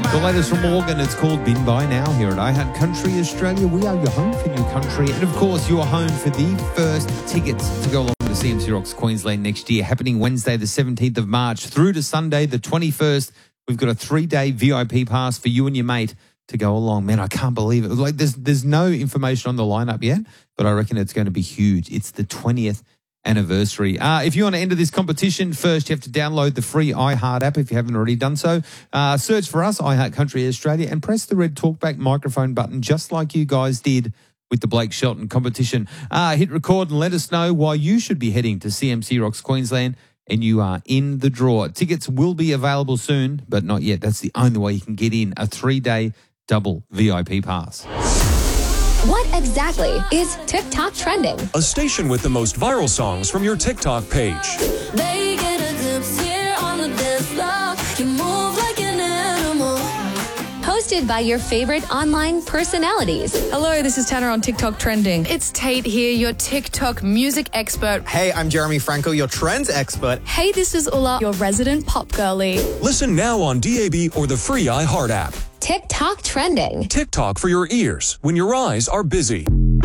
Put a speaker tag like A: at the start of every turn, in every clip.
A: The latest from Morgan, it's called Been By Now here at iHeart Country Australia. We are your home for new country. And of course, your home for the first tickets to go along to CMC Rocks Queensland next year, happening Wednesday the 17th of March through to Sunday the 21st. We've got a 3-day VIP pass for you and your mate to go along. Man, I can't believe it. Like there's no information on the lineup yet, but I reckon it's going to be huge. It's the 20th anniversary. If you want to enter this competition, first you have to download the free iHeart app if you haven't already done so. Search for us, iHeart Country Australia, and press the red talkback microphone button just like you guys did with the Blake Shelton competition. Hit record and let us know why you should be heading to CMC Rocks Queensland, and you are in the draw. Tickets will be available soon, but not yet. That's the only way you can get in, a 3-day double VIP pass.
B: What exactly is TikTok trending?
C: A station with the most viral songs from your TikTok page.
D: They get a glimpse here on the dance floor. You move like an animal.
B: Hosted by your favorite online personalities.
E: Hello, this is Tanner on TikTok Trending. It's Tate here, your TikTok music expert.
F: Hey, I'm Jeremy Franco, your trends expert.
E: Hey, this is Ulla, your resident pop girly.
C: Listen now on DAB or the free iHeart app.
B: TikTok Trending.
C: TikTok for your ears when your eyes are busy.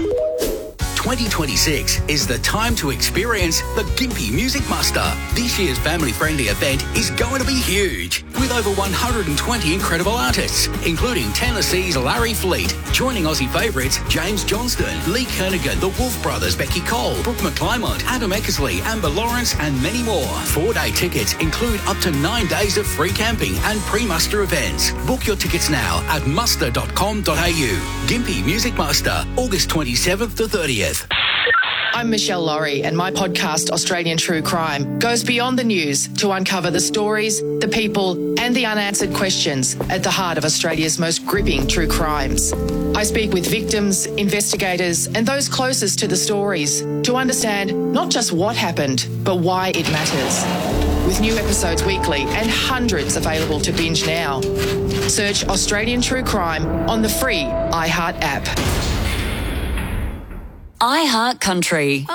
G: 2026 is the time to experience the Gympie Music Muster. This year's family-friendly event is going to be huge, with over 120 incredible artists, including Tennessee's Larry Fleet, joining Aussie favourites James Johnston, Lee Kernaghan, the Wolf Brothers, Becky Cole, Brooke McClymont, Adam Eckersley, Amber Lawrence, and many more. 4-day tickets include up to 9 days of free camping and pre-muster events. Book your tickets now at muster.com.au. Gympie Music Muster, August 27th to 30th.
H: I'm Michelle Laurie, and my podcast, Australian True Crime, goes beyond the news to uncover the stories, the people, and the unanswered questions at the heart of Australia's most gripping true crimes. I speak with victims, investigators, and those closest to the stories to understand not just what happened, but why it matters. With new episodes weekly and hundreds available to binge now. Search Australian True Crime on the free iHeart app.
I: iHeart Country.